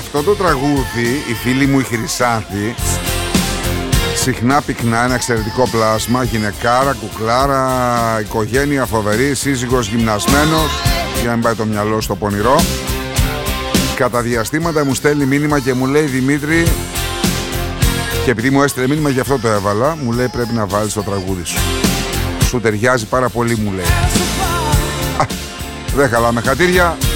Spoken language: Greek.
Αυτό το τραγούδι, η φίλη μου η Χρυσάνθη, συχνά πυκνά, ένα εξαιρετικό πλάσμα, γυναικάρα, κουκλάρα, οικογένεια φοβερή, σύζυγος γυμνασμένος, για να μην πάει το μυαλό στο πονηρό. Κατά διαστήματα μου στέλνει μήνυμα και μου λέει, Δημήτρη, και επειδή μου έστειλε μήνυμα γι' αυτό το έβαλα, μου λέει πρέπει να βάλεις το τραγούδι σου. Σου ταιριάζει πάρα πολύ, μου λέει. Δεν χαλάμε χατήρια.